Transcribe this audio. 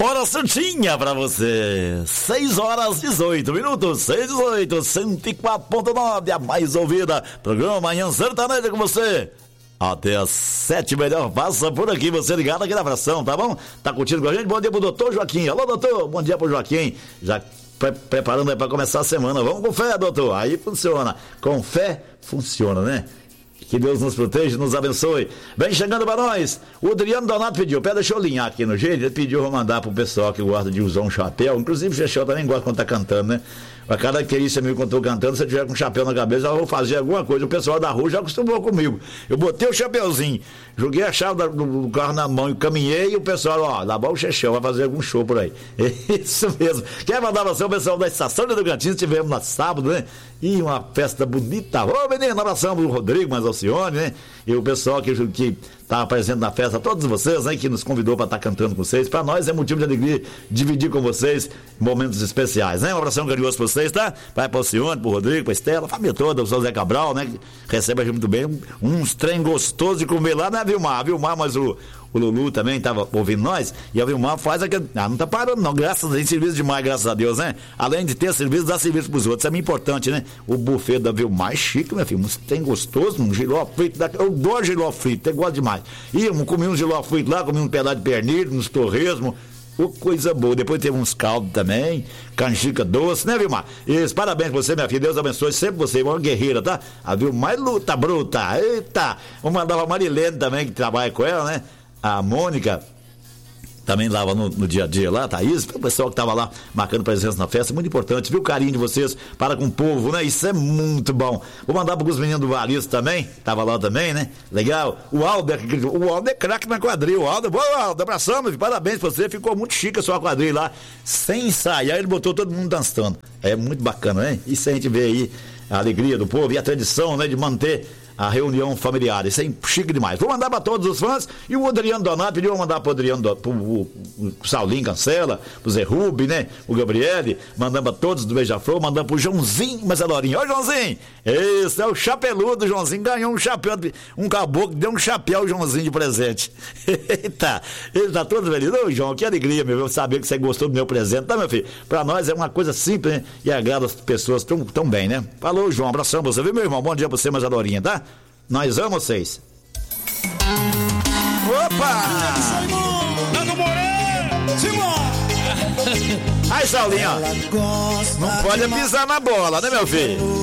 Hora certinha pra você. 6h18, 6h18, 104.9, a mais ouvida. Programa Manhã Sertaneja com você. Até as 7, melhor passa por aqui, você ligado aqui na Abração, tá bom? Tá curtindo com a gente? Bom dia pro doutor Joaquim. Alô, doutor, bom dia pro Joaquim. Já preparando aí pra começar a semana. Vamos com fé, doutor. Aí funciona. Com fé, funciona, né? Que Deus nos proteja, nos abençoe. Vem chegando para nós. O Adriano Donato pediu, deixa eu alinhar aqui no jeito. Ele pediu pra mandar pro pessoal que gosta de usar um chapéu. Inclusive o Chechel também gosta quando tá cantando, né? A característica meu quando eu tô cantando, se eu tiver com um chapéu na cabeça, eu vou fazer alguma coisa. O pessoal da rua já acostumou comigo. Eu botei o chapéuzinho, joguei a chave do carro na mão e caminhei, e o pessoal, lá vai o Chechel, vai fazer algum show por aí. Isso mesmo. Quer mandar você o pessoal da Estação de Tocantins? Tivemos na sábado, né? E uma festa bonita. Ô, menino, abraçamos o Rodrigo, mas Alcione, né? E o pessoal que tá presente na festa, todos vocês, né? Que nos convidou para estar cantando com vocês. Para nós é motivo de alegria dividir com vocês momentos especiais, né? Um abração carinhoso para vocês, tá? Vai para Alcione, pro Rodrigo, pra Estela, a família toda, o seu Zé Cabral, né? Que recebe a gente muito bem. Uns trem gostosos de comer lá, né, Vilmar? Vilmar, mas o Lulu também estava ouvindo nós, e a Vilmar faz aquele. Não tá parando não, graças a Deus, serviço demais, graças a Deus, né? Além de ter serviço, dá serviço pros outros, isso é muito importante, né? O buffet da Vilmar é chique, meu filho, tem gostoso, um giló frito, eu adoro giló frito, eu gosto demais. E eu comi um giló frito lá, comi um pedaço de pernil, uns torresmos, coisa boa. Depois teve uns caldos também, canjica doce, né, Vilmar? Isso, parabéns pra você, minha filha, Deus abençoe sempre você, uma guerreira, tá? A Vilmar luta bruta, eita! Vou mandar pra Marilene também, que trabalha com ela, né? A Mônica também lava no dia a dia lá, Thaís, o pessoal que tava lá marcando presença na festa, muito importante, viu o carinho de vocês para com o povo, né? Isso é muito bom. Vou mandar para os meninos do Varisto também, tava lá também, né? Legal. O Aldo é craque na quadrilha, o Aldo, abração, meu filho, parabéns pra você, ficou muito chique a sua quadrilha lá, sem ensaiar, ele botou todo mundo dançando, é muito bacana, né? Isso a gente vê aí, a alegria do povo e a tradição, né, de manter a reunião familiar, isso é chique demais. Vou mandar para todos os fãs, e o Adriano Donato pediu, mandar pro Adriano, pro Saulinho Cancela, pro Zé Rubi, né, o Gabriele, mandando para todos do Beija-Flor, mandando pro Joãozinho Mazadorinho. Ô, Joãozinho, esse é o chapeludo, Joãozinho ganhou um chapéu, um caboclo, deu um chapéu ao Joãozinho de presente. Eita, ele tá todo feliz. Ô, João, que alegria, meu, saber que você gostou do meu presente, tá, meu filho? Pra nós é uma coisa simples, né, e agrada as pessoas tão bem, né? Falou, João, abração pra você, viu, meu irmão? Bom dia pra você, Mazadorinha, tá? Nós amamos vocês. Opa! Aí, Saulinho, ó. Não pode pisar na bola, né, meu filho?